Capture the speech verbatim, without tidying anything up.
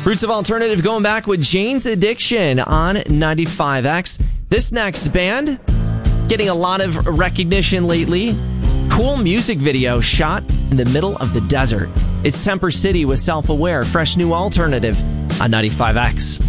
Roots of Alternative going back with Jane's Addiction on ninety-five X. This next band, getting a lot of recognition lately. Cool music video shot in the middle of the desert. It's Temper City with Self-Aware, fresh new alternative on ninety-five X.